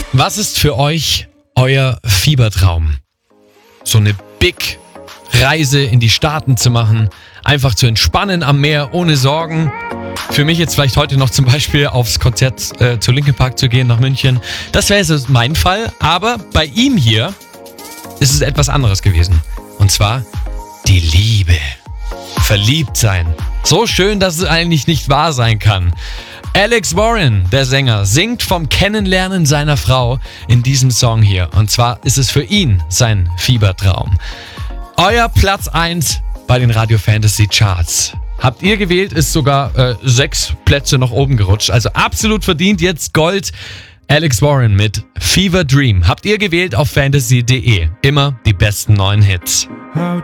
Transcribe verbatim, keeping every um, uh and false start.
Was ist für euch euer Fiebertraum? So eine Big Reise in die Staaten zu machen, einfach zu entspannen am Meer, ohne Sorgen. Für mich jetzt vielleicht heute noch zum Beispiel aufs Konzert äh, zu Linkin Park zu gehen nach München. Das wäre jetzt mein Fall, aber bei ihm hier ist es etwas anderes gewesen. Und zwar die Liebe. Verliebt sein. So schön, dass es eigentlich nicht wahr sein kann. Alex Warren, der Sänger, singt vom Kennenlernen seiner Frau in diesem Song hier. Und zwar ist es für ihn sein Fiebertraum. Euer Platz eins bei den Radio Fantasy Charts. Habt ihr gewählt, ist sogar äh, sechs Plätze nach oben gerutscht. Also absolut verdient, jetzt Gold. Alex Warren mit Fever Dream. Habt ihr gewählt auf fantasy punkt de. Immer die besten neuen Hits.